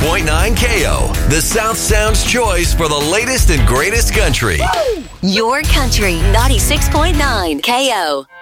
KO, the South Sound's choice for the latest and greatest country. Your country 96.9 KO.